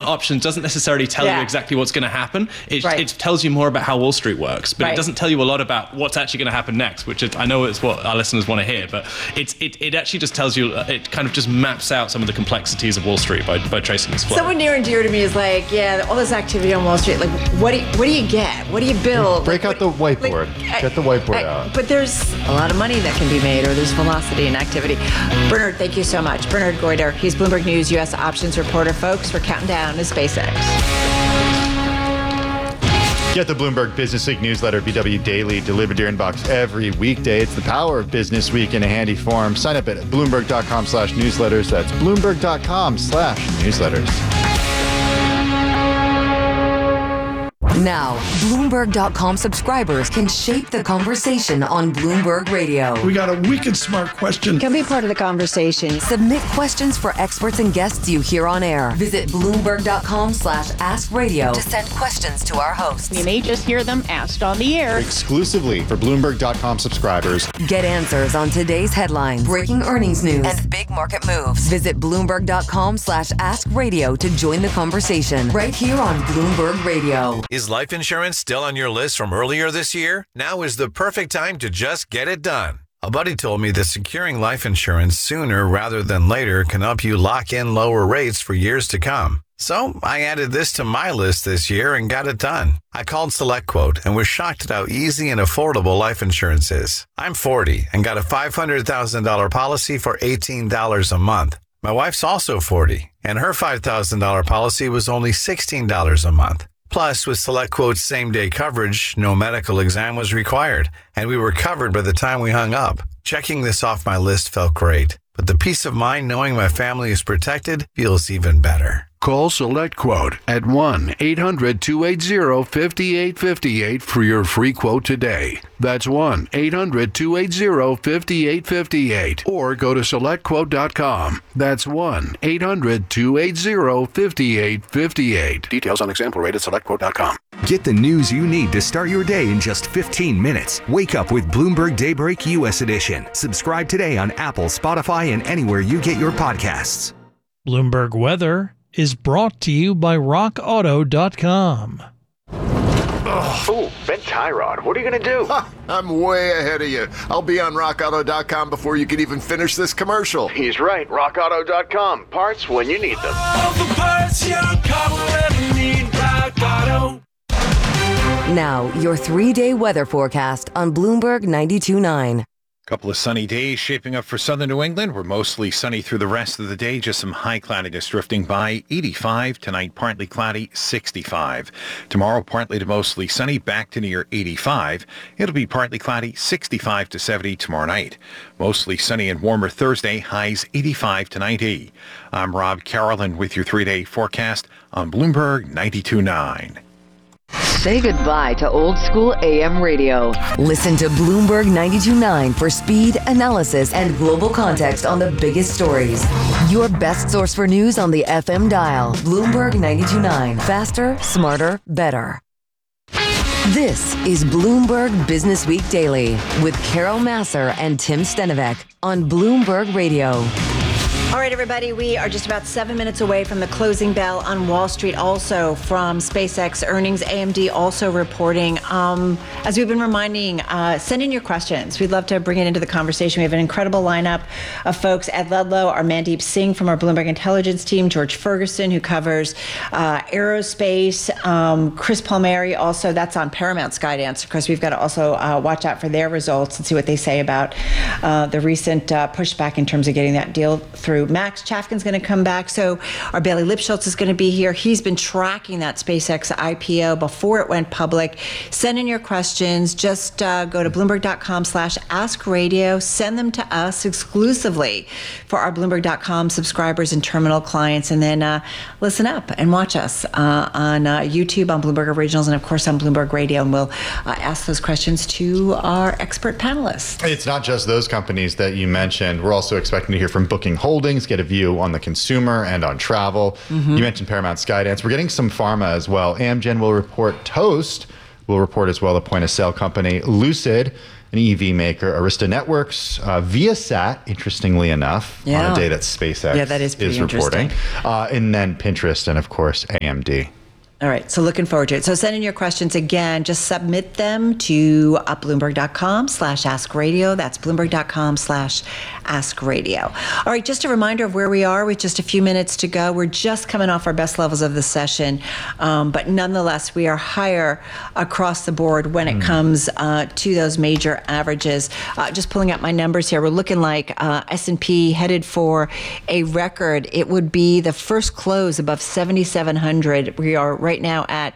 options doesn't necessarily tell you exactly what's going to happen. It tells you more about how Wall Street works, but it doesn't tell you a lot about what's actually going to happen next, which is, I know it's what our listeners want to hear, but it actually just tells you, it kind of just maps out some of the complexities of Wall Street by tracing this flow. Someone near and dear to me is like, all this activity on Wall Street, like, what do you get? What do you build? Break out the whiteboard. Get the whiteboard out. But there's a lot of money that can be made, or there's velocity and activity. Bernard, thank you so much. Bernard Goyder, he's Bloomberg News U.S. options reporter. Folks, we're counting down to SpaceX. Get the Bloomberg Business Week newsletter, BW Daily, delivered to your inbox every weekday. It's the power of Business Week in a handy form. Sign up at Bloomberg.com/newsletters. That's Bloomberg.com/newsletters. Now, Bloomberg.com subscribers can shape the conversation on Bloomberg Radio. We got a wicked smart question. Can be part of the conversation. Submit questions for experts and guests you hear on air. Visit Bloomberg.com/askradio to send questions to our hosts. You may just hear them asked on the air. Exclusively for Bloomberg.com subscribers. Get answers on today's headlines, breaking earnings news, and big market moves. Visit Bloomberg.com/askradio to join the conversation right here on Bloomberg Radio. Is life insurance still on your list from earlier this year? Now is the perfect time to just get it done. A buddy told me that securing life insurance sooner rather than later can help you lock in lower rates for years to come. So I added this to my list this year and got it done. I called SelectQuote and was shocked at how easy and affordable life insurance is. I'm 40 and got a $500,000 policy for $18 a month. My wife's also 40 and her $5,000 policy was only $16 a month. Plus, with SelectQuote's same-day coverage, no medical exam was required, and we were covered by the time we hung up. Checking this off my list felt great, but the peace of mind knowing my family is protected feels even better. Call SelectQuote at 1-800-280-5858 for your free quote today. That's 1-800-280-5858. Or go to SelectQuote.com. That's 1-800-280-5858. Details on example rate at SelectQuote.com. Get the news you need to start your day in just 15 minutes. Wake up with Bloomberg Daybreak U.S. Edition. Subscribe today on Apple, Spotify, and anywhere you get your podcasts. Bloomberg Weather is brought to you by RockAuto.com. Oh, Ben Tyrod, what are you going to do? I'm way ahead of you. I'll be on RockAuto.com before you can even finish this commercial. He's right. RockAuto.com. Parts when you need them. All the parts your car will ever need. Rock Auto. Now, your 3-day weather forecast on Bloomberg 92.9. Couple of sunny days shaping up for southern New England. We're mostly sunny through the rest of the day. Just some high cloudiness drifting by. 85 tonight, partly cloudy, 65. Tomorrow, partly to mostly sunny, back to near 85. It'll be partly cloudy, 65 to 70 tomorrow night. Mostly sunny and warmer Thursday, highs 85 to 90. I'm Rob Carolan with your 3-day forecast on Bloomberg 92.9. Say goodbye to old school AM radio. Listen to Bloomberg 92.9 for speed, analysis, and global context on the biggest stories. Your best source for news on the FM dial. Bloomberg 92.9. Faster, smarter, better. This is Bloomberg Business Week Daily with Carol Massar and Tim Stenovec on Bloomberg Radio. All right, everybody, we are just about 7 minutes away from the closing bell on Wall Street. Also from SpaceX earnings, AMD also reporting. As we've been reminding, send in your questions. We'd love to bring it into the conversation. We have an incredible lineup of folks. Ed Ludlow, our Mandeep Singh from our Bloomberg Intelligence team, George Ferguson, who covers aerospace, Chris Palmieri, also that's on Paramount Skydance. Of course, we've got to also watch out for their results and see what they say about the recent pushback in terms of getting that deal through. Max Chafkin's going to come back. So our Bailey Lipschultz is going to be here. He's been tracking that SpaceX IPO before it went public. Send in your questions. Just go to Bloomberg.com/askradio. Send them to us exclusively for our Bloomberg.com subscribers and terminal clients. And then listen up and watch us on YouTube, on Bloomberg Originals, and of course on Bloomberg Radio. And we'll ask those questions to our expert panelists. It's not just those companies that you mentioned. We're also expecting to hear from Booking Holdings, get a view on the consumer and on travel. You mentioned Paramount Skydance. We're getting some pharma as well. Amgen will report. Toast will report as well, a point of sale company. Lucid an EV maker, Arista Networks, Viasat, interestingly enough, on a day that SpaceX that is reporting, and then Pinterest, and of course, AMD. All right, so looking forward to it. So send in your questions again. Just submit them to Bloomberg.com/AskRadio. That's Bloomberg.com/AskRadio. All right, just a reminder of where we are with just a few minutes to go. We're just coming off our best levels of the session, but nonetheless, we are higher across the board when it comes to those major averages. Just pulling up my numbers here, we're looking like S&P headed for a record. It would be the first close above 7,700. We are right now at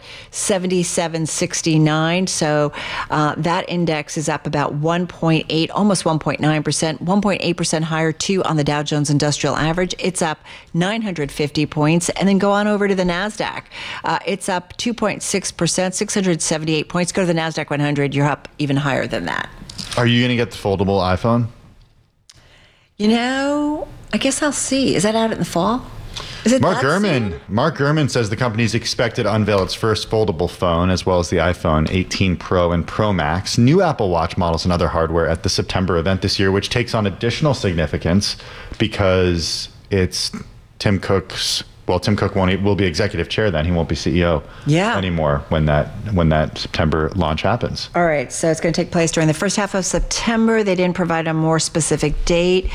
7769. So that index is up about 1.8, almost 1.9%, 1.8% higher too on the Dow Jones Industrial Average. It's up 950 points. And then go on over to the NASDAQ. It's up 2.6%, 678 points. Go to the NASDAQ 100. You're up even higher than that. Are you going to get the foldable iPhone? You know, I guess I'll see. Is that out in the fall? Is it Mark Gurman says the company's expected to unveil its first foldable phone, as well as the iPhone 18 Pro and Pro Max, new Apple Watch models, and other hardware at the September event this year, which takes on additional significance because it's Tim Cook's. Well, Tim Cook will be executive chair then. He won't be CEO anymore when that September launch happens. All right, so it's going to take place during the first half of September. They didn't provide a more specific date.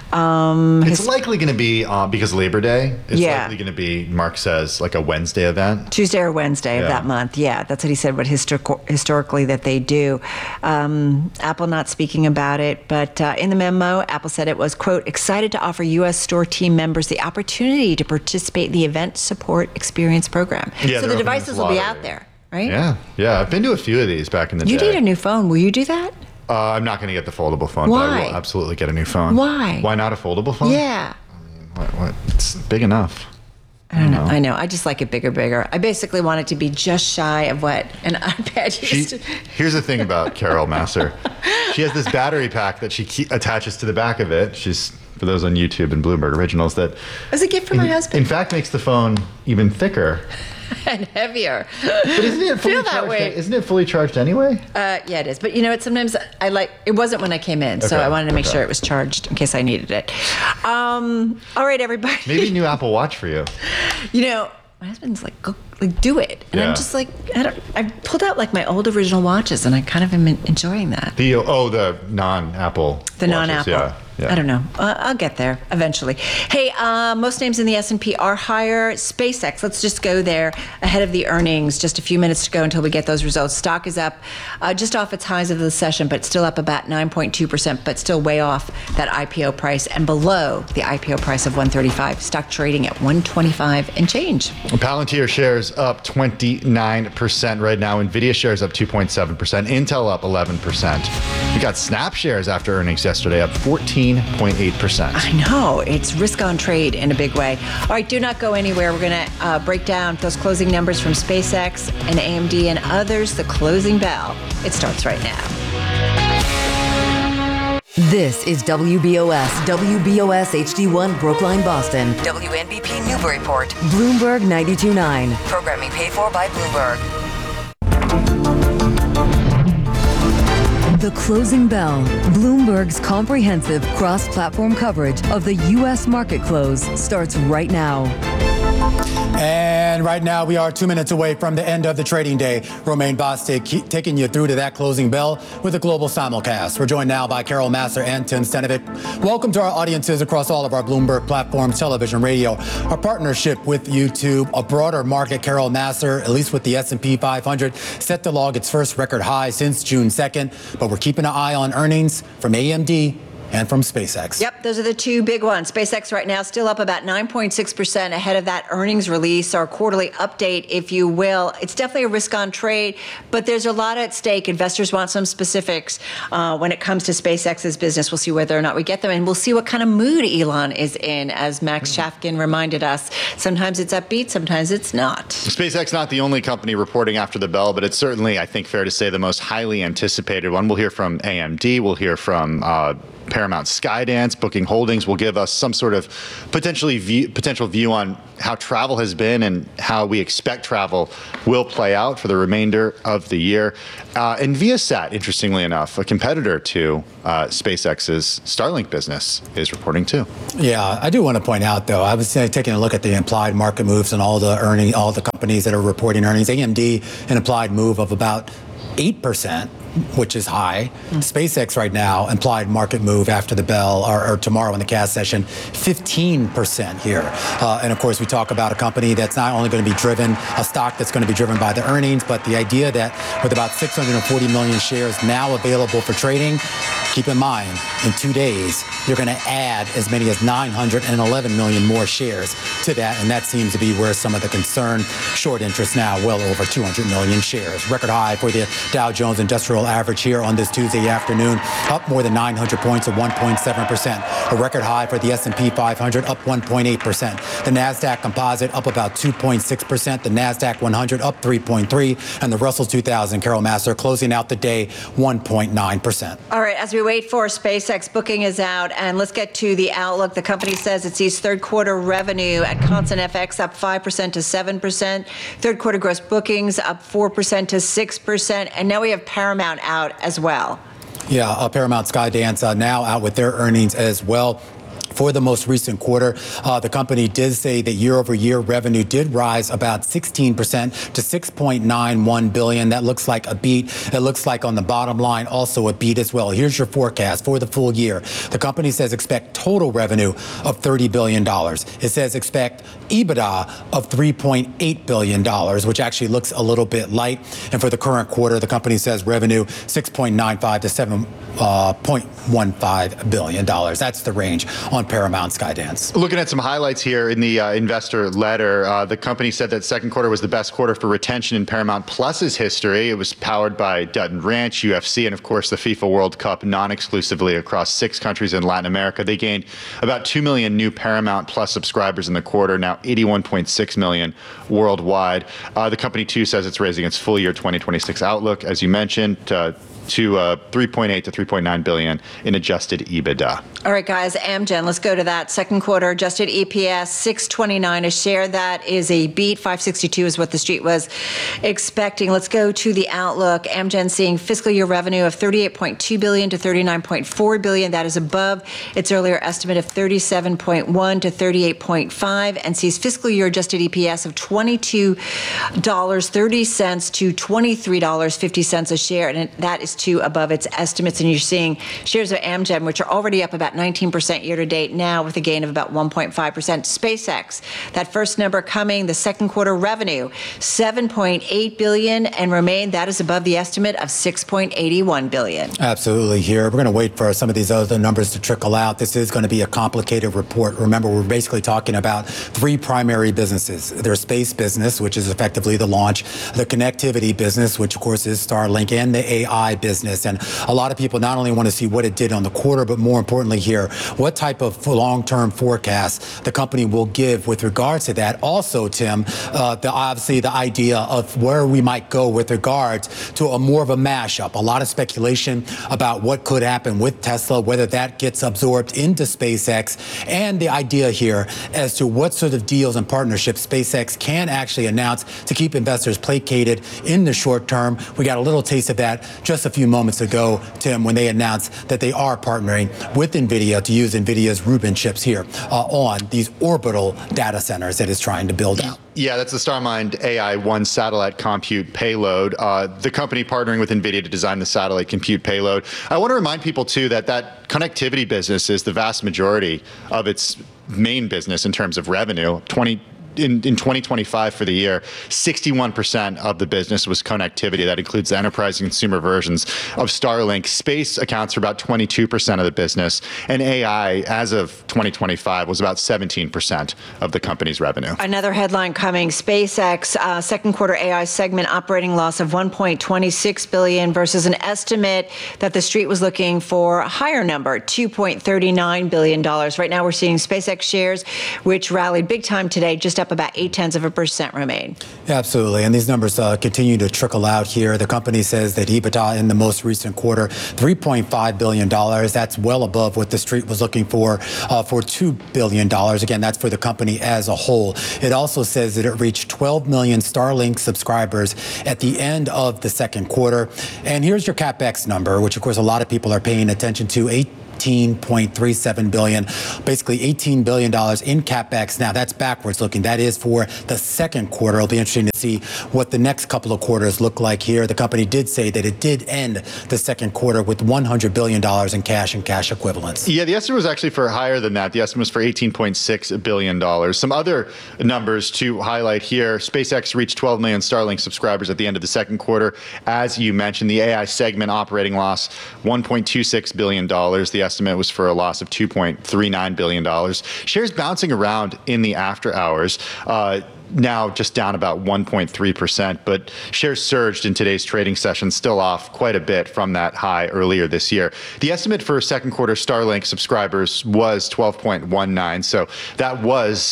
It's likely going to be, because Labor Day, it's likely going to be, Mark says, like a Wednesday event. Tuesday or Wednesday of that month. Yeah, that's what he said, what historically that they do. Apple not speaking about it, but in the memo, Apple said it was, quote, excited to offer U.S. store team members the opportunity to participate in the Event Support Experience Program. Yeah, so the devices will be out there, right? Yeah. I've been to a few of these back in the day. You need a new phone. Will you do that? I'm not going to get the foldable phone, Why? but I will absolutely get a new phone. Why? Why not a foldable phone? Yeah. What? It's big enough. I don't know. I know. I just like it bigger. I basically want it to be just shy of what an iPad used to. Here's the thing about Carol Massar. She has this battery pack that she attaches to the back of it. She's, for those on YouTube and Bloomberg Originals, that as a gift for my husband. In fact, makes the phone even thicker. And heavier. But isn't it fully charged? Isn't it fully charged anyway? Yeah, it is. But you know what? Sometimes it wasn't when I came in, so I wanted to make sure it was charged in case I needed it. All right, everybody. Maybe a new Apple Watch for you. You know, my husband's like, go, do it, and I'm just like, I pulled out like my old original watches, and I kind of am enjoying that. The non-Apple. The non-Apple. Yeah. I don't know. I'll get there eventually. Hey, most names in the S&P are higher. SpaceX, let's just go there ahead of the earnings. Just a few minutes to go until we get those results. Stock is up just off its highs of the session, but still up about 9.2%, but still way off that IPO price and below the IPO price of $135. Stock trading at $125 and change. Palantir shares up 29% right now. NVIDIA shares up 2.7%. Intel up 11%. We got Snap shares after earnings yesterday up 14.8%. I know. It's risk on trade in a big way. All right, do not go anywhere. We're going to break down those closing numbers from SpaceX and AMD and others. The closing bell. It starts right now. This is WBOS HD1 Brookline, Boston. WNBP Newburyport. Bloomberg 92.9. Programming paid for by Bloomberg. The Closing Bell, Bloomberg's comprehensive cross-platform coverage of the U.S. market close starts right now. And right now, we are 2 minutes away from the end of the trading day. Romaine Bostick taking you through to that closing bell with a global simulcast. We're joined now by Carol Massar and Tim Stenovec. Welcome to our audiences across all of our Bloomberg platforms, television, radio. Our partnership with YouTube, a broader market. Carol Massar, at least with the S&P 500, set to log its first record high since June 2nd. But we're keeping an eye on earnings from AMD and from SpaceX. Yep, those are the two big ones. SpaceX right now still up about 9.6% ahead of that earnings release, our quarterly update, if you will. It's definitely a risk on trade, but there's a lot at stake. Investors want some specifics when it comes to SpaceX's business. We'll see whether or not we get them, and we'll see what kind of mood Elon is in. As Max Chafkin reminded us, sometimes it's upbeat, sometimes it's not. SpaceX not the only company reporting after the bell, but it's certainly, I think, fair to say the most highly anticipated one. We'll hear from AMD, we'll hear from Paramount Skydance. Booking Holdings will give us some sort of potential view on how travel has been and how we expect travel will play out for the remainder of the year. And Viasat, interestingly enough, a competitor to SpaceX's Starlink business, is reporting too. Yeah, I do want to point out, though, I was taking a look at the implied market moves and all the companies that are reporting earnings. AMD, an implied move of about 8%, which is high. SpaceX right now, implied market move after the bell, or tomorrow in the CAS session, 15% here. And of course, we talk about a company that's not only going to be driven, a stock that's going to be driven by the earnings, but the idea that with about 640 million shares now available for trading, keep in mind, in 2 days, you're going to add as many as 911 million more shares to that, and that seems to be where some of the concern, short interest now, well over 200 million shares. Record high for the Dow Jones Industrial Average here on this Tuesday afternoon, up more than 900 points at 1.7%. A record high for the S&P 500, up 1.8%. The NASDAQ Composite up about 2.6%. The NASDAQ 100 up 3.3%. And the Russell 2000, Carol Massar, closing out the day 1.9%. All right, as we wait for SpaceX, booking is out, and let's get to the outlook. The company says it sees third quarter revenue at constant FX up 5% to 7%. Third quarter gross bookings up 4% to 6%. And now we have Paramount out as well. Yeah, Paramount Skydance now out with their earnings as well. For the most recent quarter, the company did say that year-over-year revenue did rise about 16% to $6.91 billion. That looks like a beat. It looks like on the bottom line also a beat as well. Here's your forecast for the full year. The company says expect total revenue of $30 billion. It says expect EBITDA of $3.8 billion, which actually looks a little bit light. And for the current quarter, the company says revenue $6.95 to $7.15 billion. That's the range on Paramount Skydance. Looking at some highlights here in the investor letter, the company said that second quarter was the best quarter for retention in Paramount Plus's history. It was powered by Dutton Ranch, UFC, and of course the FIFA World Cup non-exclusively across 6 countries in Latin America. They gained about 2 million new Paramount Plus subscribers in the quarter, now 81.6 million worldwide. The company too says it's raising its full year 2026 outlook, as you mentioned, to 3.8 to 3.9 billion in adjusted EBITDA. All right, guys, Amgen, let's go to that. Second quarter adjusted EPS, $6.29 a share. That is a beat. $5.62 is what the street was expecting. Let's go to the outlook. Amgen seeing fiscal year revenue of $38.2 billion to $39.4 billion. That is above its earlier estimate of $37.1 to $38.5, and sees fiscal year adjusted EPS of $22.30 to $23.50 a share, and that is above its estimates. And you're seeing shares of Amgen, which are already up about 19% year to date, now with a gain of about 1.5%. SpaceX, that first number coming, the second quarter revenue, $7.8 billion, and remain, that is above the estimate of $6.81 billion. Absolutely here. We're going to wait for some of these other numbers to trickle out. This is going to be a complicated report. Remember, we're basically talking about 3 primary businesses. Their space business, which is effectively the launch, the connectivity business, which of course is Starlink, and the AI business. And a lot of people not only want to see what it did on the quarter, but more importantly here, what type of long-term forecast the company will give with regards to that. Also, Tim, obviously the idea of where we might go with regards to a more of a mashup. A lot of speculation about what could happen with Tesla, whether that gets absorbed into SpaceX, and the idea here as to what sort of deals and partnerships SpaceX can actually announce to keep investors placated in the short term. We got a little taste of that just a few moments ago, Tim, when they announced that they are partnering with NVIDIA to use NVIDIA's Rubin chips here on these orbital data centers that it's trying to build out. Yeah, that's the Starmind AI-1 satellite compute payload. The company partnering with NVIDIA to design the satellite compute payload. I want to remind people, too, that connectivity business is the vast majority of its main business in terms of revenue. In 2025 for the year, 61% of the business was connectivity. That includes the enterprise and consumer versions of Starlink. Space accounts for about 22% of the business, and AI, as of 2025, was about 17% of the company's revenue. Another headline coming, SpaceX second quarter AI segment operating loss of $1.26 billion versus an estimate that the street was looking for a higher number, $2.39 billion. Right now we're seeing SpaceX shares, which rallied big time today, just up up about 0.8%, Romain. Yeah, absolutely. And these numbers continue to trickle out here. The company says that EBITDA in the most recent quarter, $3.5 billion. That's well above what the street was looking for $2 billion. Again, that's for the company as a whole. It also says that it reached 12 million Starlink subscribers at the end of the second quarter. And here's your CapEx number, which of course a lot of people are paying attention to, $18.37 billion, basically $18 billion in CapEx. Now that's backwards looking. That is for the second quarter. It'll be interesting to see what the next couple of quarters look like here. The company did say that it did end the second quarter with $100 billion in cash and cash equivalents. Yeah, the estimate was actually for higher than that. The estimate was for $18.6 billion. Some other numbers to highlight here. SpaceX reached 12 million Starlink subscribers at the end of the second quarter. As you mentioned, the AI segment operating loss, $1.26 billion. The estimate was for a loss of $2.39 billion. Shares bouncing around in the after hours. Now just down about 1.3%, but shares surged in today's trading session, still off quite a bit from that high earlier this year. The estimate for second quarter Starlink subscribers was 12.19, so that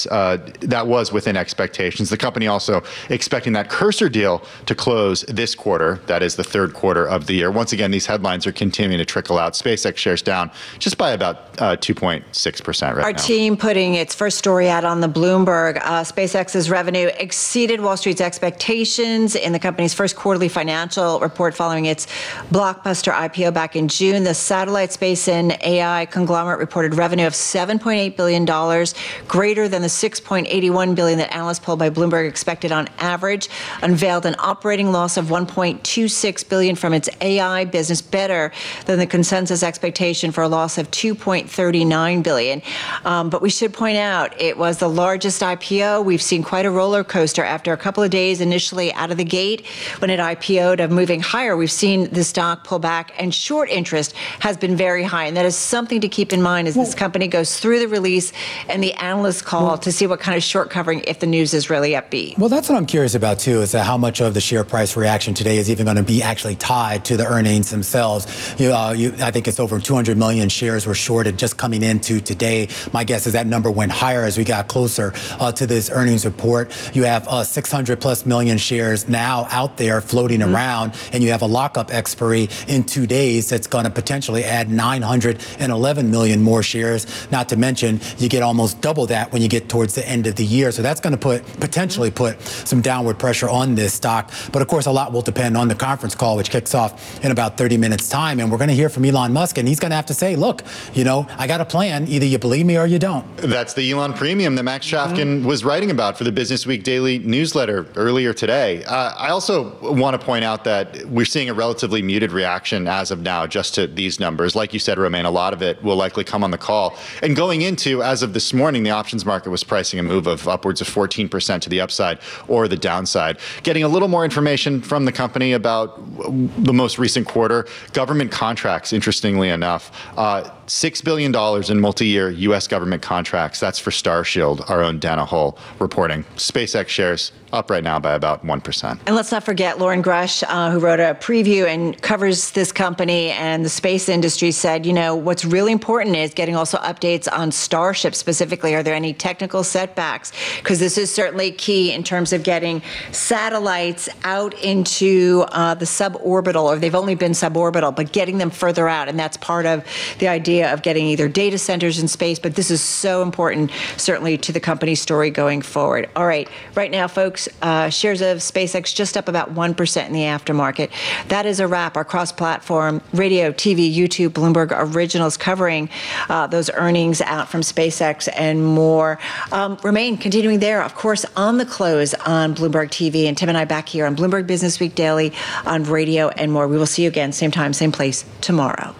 was within expectations. The company also expecting that Cursor deal to close this quarter, that is the third quarter of the year. Once again, these headlines are continuing to trickle out. SpaceX shares down just by about 2.6% right now. Our team putting its first story out on the Bloomberg. SpaceX's revenue exceeded Wall Street's expectations in the company's first quarterly financial report following its blockbuster IPO back in June. The satellite, space, and AI conglomerate reported revenue of $7.8 billion, greater than the $6.81 billion that analysts polled by Bloomberg expected on average, unveiled an operating loss of $1.26 billion from its AI business, better than the consensus expectation for a loss of $2.39 billion. But we should point out it was the largest IPO. We've seen quite a roller coaster after a couple of days initially out of the gate when it IPO'd of moving higher. We've seen the stock pull back, and short interest has been very high. And that is something to keep in mind as this company goes through the release and the analyst call to see what kind of short covering if the news is really upbeat. Well, that's what I'm curious about, too, is how much of the share price reaction today is even going to be actually tied to the earnings themselves. I think it's over 200 million shares were shorted just coming into today. My guess is that number went higher as we got closer to this earnings report. You have 600 plus million shares now out there floating around, and you have a lockup expiry in 2 days that's going to potentially add 911 million more shares. Not to mention, you get almost double that when you get towards the end of the year. So that's going to potentially put some downward pressure on this stock. But of course, a lot will depend on the conference call, which kicks off in about 30 minutes time. And we're going to hear from Elon Musk, and he's going to have to say, look, I got a plan. Either you believe me or you don't. That's the Elon premium that Max Chafkin was writing about for the Business Week Daily newsletter earlier today. I also want to point out that we're seeing a relatively muted reaction as of now just to these numbers. Like you said, Romain, a lot of it will likely come on the call. And going into, as of this morning, the options market was pricing a move of upwards of 14% to the upside or the downside. Getting a little more information from the company about the most recent quarter. Government contracts, interestingly enough, $6 billion in multi-year U.S. government contracts. That's for Starshield, our own Dana Hull reporting. SpaceX shares up right now by about 1%. And let's not forget Lauren Grush, who wrote a preview and covers this company and the space industry, said, what's really important is getting also updates on Starship specifically. Are there any technical setbacks? Because this is certainly key in terms of getting satellites out into the suborbital, or they've only been suborbital, but getting them further out. And that's part of the idea of getting either data centers in space. But this is so important, certainly, to the company's story going forward. All right. Right now, folks, shares of SpaceX just up about 1% in the aftermarket. That is a wrap. Our cross-platform radio, TV, YouTube, Bloomberg Originals covering those earnings out from SpaceX and more. Remain continuing there, of course, on the close on Bloomberg TV. And Tim and I back here on Bloomberg Business Week Daily on radio and more. We will see you again, same time, same place tomorrow.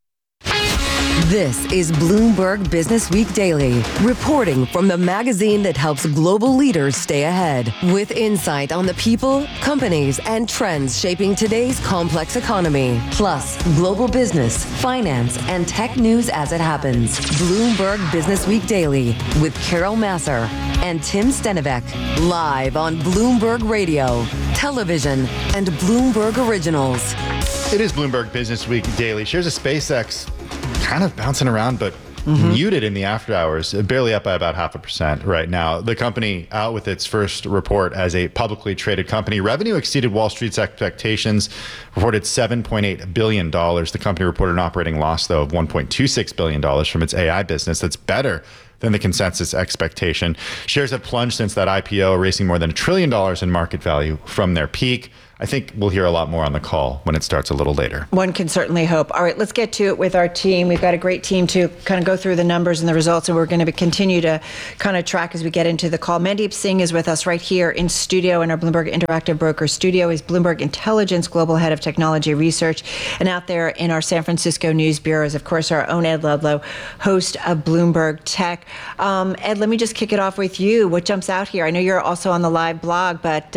This is Bloomberg Business Week Daily, reporting from the magazine that helps global leaders stay ahead, with insight on the people, companies, and trends shaping today's complex economy, plus global business, finance, and tech news as it happens. Bloomberg Business Week Daily with Carol Massar and Tim Stenovec, live on Bloomberg Radio, television, and Bloomberg Originals. It is Bloomberg Business Week Daily. Shares of SpaceX kind of bouncing around, but muted in the after hours, barely up by about 0.5% right now. The company out with its first report as a publicly traded company. Revenue exceeded Wall Street's expectations, reported $7.8 billion. The company reported an operating loss, though, of $1.26 billion from its AI business. That's better than the consensus expectation. Shares have plunged since that IPO, erasing more than $1 trillion in market value from their peak. I think we'll hear a lot more on the call when it starts a little later. One can certainly hope. All right, let's get to it with our team. We've got a great team to kind of go through the numbers and the results, and we're going to continue to kind of track as we get into the call. Mandeep Singh is with us right here in studio in our Bloomberg Interactive Broker studio. He's Bloomberg Intelligence Global Head of Technology Research. And out there in our San Francisco News Bureau is, of course, our own Ed Ludlow, host of Bloomberg Tech. Ed, let me just kick it off with you. What jumps out here? I know you're also on the live blog, but,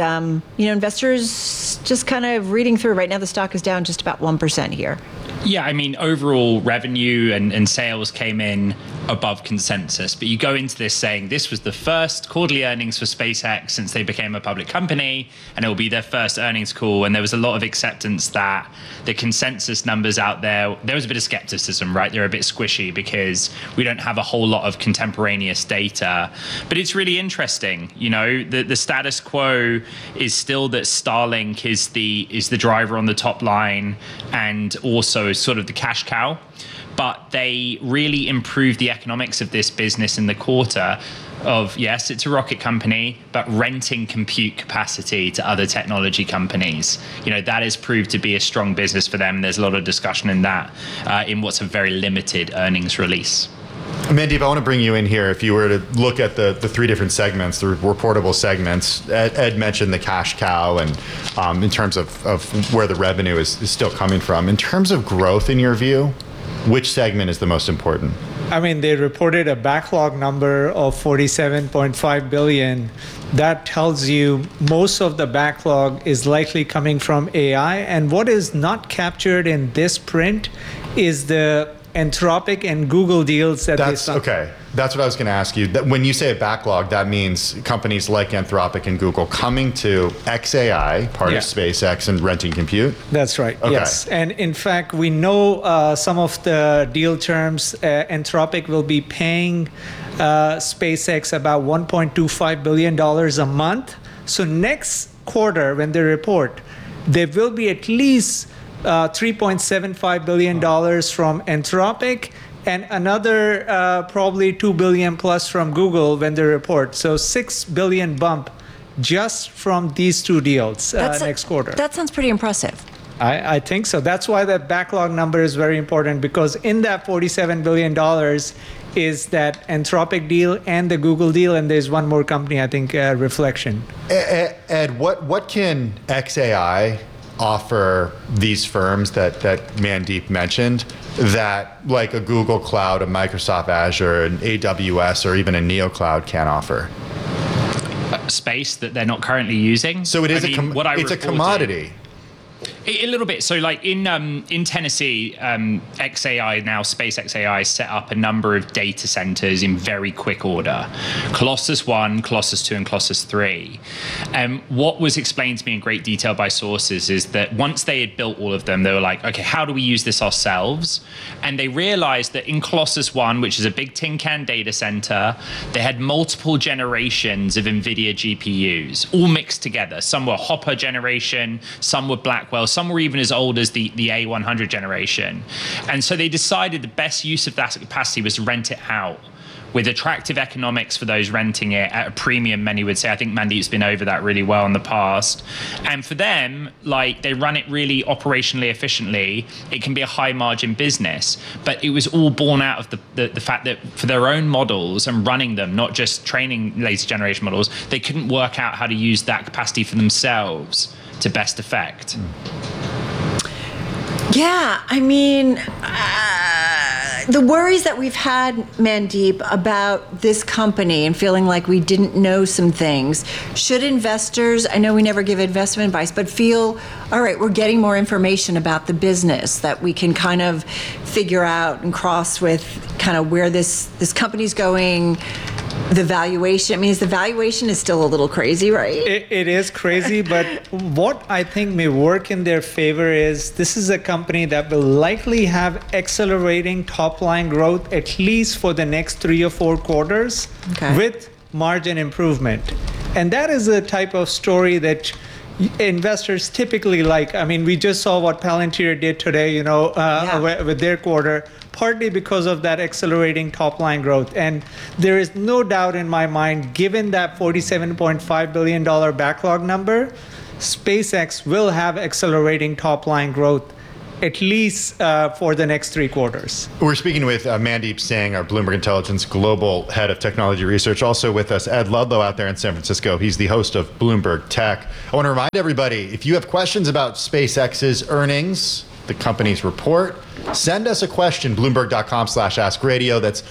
investors just kind of reading through right now, the stock is down just about 1% here. Yeah, I mean, overall revenue and sales came in above consensus. But you go into this saying this was the first quarterly earnings for SpaceX since they became a public company, and it will be their first earnings call. And there was a lot of acceptance that the consensus numbers out there was a bit of skepticism, right? They're a bit squishy because we don't have a whole lot of contemporaneous data. But it's really interesting. The status quo is still that Starlink is the driver on the top line and also sort of the cash cow. But they really improved the economics of this business in the quarter of, yes, it's a rocket company, but renting compute capacity to other technology companies. That has proved to be a strong business for them. There's a lot of discussion in that in what's a very limited earnings release. Mandeep, I want to bring you in here. If you were to look at the three different segments, the reportable segments, Ed mentioned the cash cow and in terms of where the revenue is still coming from. In terms of growth, in your view, which segment is the most important? I mean, they reported a backlog number of $47.5 billion. That tells you most of the backlog is likely coming from AI. And what is not captured in this print is the Anthropic and Google deals that they signed. Okay. That's what I was going to ask you. That when you say a backlog, that means companies like Anthropic and Google coming to xAI, part of SpaceX, and renting compute? That's right, yes. And in fact, we know some of the deal terms. Anthropic will be paying SpaceX about $1.25 billion a month. So next quarter, when they report, there will be at least $3.75 billion from Anthropic and another probably $2 billion plus from Google when they report. So $6 billion bump just from these two deals next quarter. That sounds pretty impressive. I think so. That's why that backlog number is very important, because in that $47 billion is that Anthropic deal and the Google deal, and there's one more company, I think, Reflection. Ed, what can xAI offer these firms that Mandeep mentioned that like a Google Cloud, a Microsoft Azure, an AWS, or even a NeoCloud can't offer? Space that they're not currently using. So it is it's a commodity. A little bit. So like in Tennessee, xAI, now SpaceX AI, set up a number of data centers in very quick order. Colossus 1, Colossus 2, and Colossus 3. What was explained to me in great detail by sources is that once they had built all of them, they were like, okay, how do we use this ourselves? And they realized that in Colossus 1, which is a big tin can data center, they had multiple generations of NVIDIA GPUs, all mixed together. Some were Hopper generation, some were Blackwell, some were even as old as the A100 generation. And so they decided the best use of that capacity was to rent it out with attractive economics for those renting it at a premium, many would say. I think Mandeep's been over that really well in the past. And for them, like, they run it really operationally efficiently. It can be a high margin business, but it was all born out of the fact that for their own models and running them, not just training latest generation models, they couldn't work out how to use that capacity for themselves to best effect. Yeah, I mean, the worries that we've had, Mandeep, about this company and feeling like we didn't know some things, should investors, I know we never give investment advice, but feel, all right, we're getting more information about the business that we can kind of figure out and cross with kind of where this company's going. the valuation. I mean, the valuation is still a little crazy, right? It is crazy, but what I think may work in their favor is this is a company that will likely have accelerating top line growth at least for the next 3 or 4 quarters with margin improvement. And that is a type of story that investors typically like. I mean, we just saw what Palantir did today, with their quarter, partly because of that accelerating top line growth. And there is no doubt in my mind, given that $47.5 billion backlog number, SpaceX will have accelerating top line growth at least for the next 3 quarters. We're speaking with Mandeep Singh, our Bloomberg Intelligence Global Head of Technology Research. Also with us, Ed Ludlow out there in San Francisco. He's the host of Bloomberg Tech. I want to remind everybody, if you have questions about SpaceX's earnings, the company's report, send us a question, Bloomberg.com/AskRadio. That's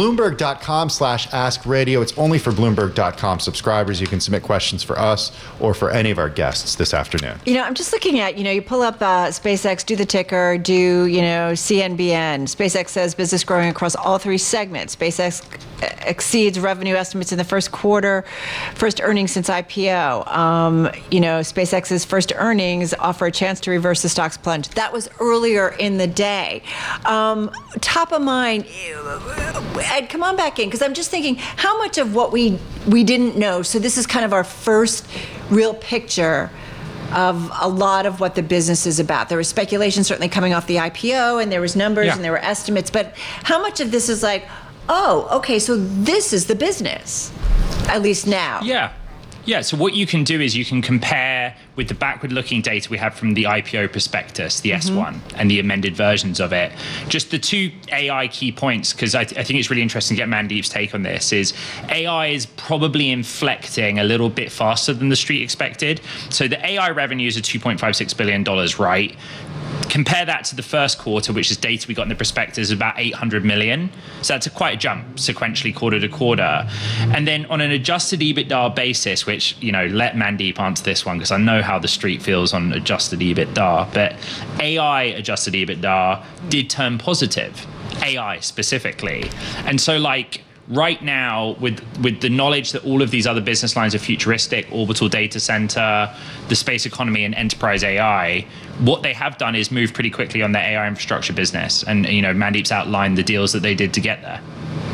Bloomberg.com/AskRadio. It's only for Bloomberg.com subscribers. You can submit questions for us or for any of our guests this afternoon. I'm just looking at, you pull up SpaceX, do the ticker, do, CNBN. SpaceX says business growing across all 3 segments. SpaceX exceeds revenue estimates in the first quarter, first earnings since IPO. SpaceX's first earnings offer a chance to reverse the stock's plunge. That was earlier in the day. Top of mind, Ed, come on back in, because I'm just thinking how much of what we didn't know. So this is kind of our first real picture of a lot of what the business is about. There was speculation certainly coming off the IPO, and there was numbers and there were estimates, but how much of this is like, oh, okay, so this is the business, at least now? Yeah, so what you can do is you can compare with the backward-looking data we have from the IPO prospectus, the S1, and the amended versions of it. Just the 2 AI key points, because I think it's really interesting to get Mandeep's take on this, is AI is probably inflecting a little bit faster than the street expected. So the AI revenues are $2.56 billion, right? Compare that to the first quarter, which is data we got in the prospectus, about 800 million. So that's quite a jump sequentially quarter to quarter. And then on an adjusted EBITDA basis, which, let Mandeep answer this one because I know how the street feels on adjusted EBITDA, but AI adjusted EBITDA did turn positive, AI specifically. And so right now, with the knowledge that all of these other business lines are futuristic, orbital data center, the space economy, and enterprise AI, what they have done is move pretty quickly on their AI infrastructure business. And, Mandeep's outlined the deals that they did to get there.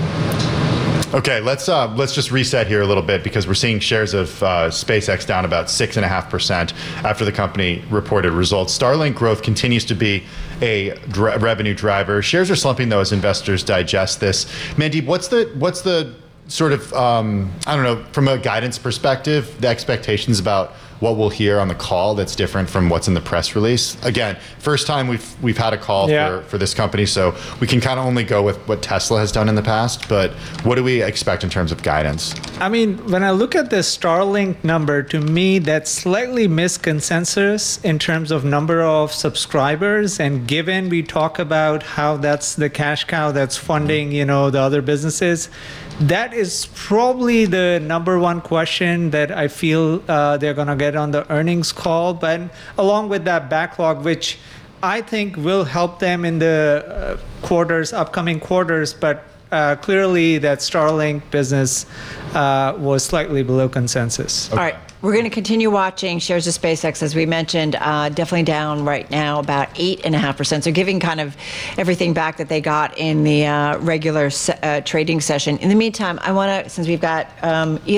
Okay, let's just reset here a little bit, because we're seeing shares of SpaceX down about 6.5% after the company reported results. Starlink growth continues to be a revenue driver. Shares are slumping though as investors digest this. Mandeep, what's the sort of from a guidance perspective, the expectations about what we'll hear on the call that's different from what's in the press release? Again, first time we've had a call for this company, so we can kind of only go with what Tesla has done in the past, but what do we expect in terms of guidance? I mean, when I look at the Starlink number, to me, that's slightly missed consensus in terms of number of subscribers, and given we talk about how that's the cash cow that's funding, the other businesses, that is probably the number one question that I feel they're going to get on the earnings call. But along with that backlog, which I think will help them in the upcoming quarters, but clearly that Starlink business was slightly below consensus. All right. We're going to continue watching shares of SpaceX, as we mentioned, definitely down right now about 8.5%. So giving kind of everything back that they got in the regular trading session. In the meantime, I want to, since we've got Elon, we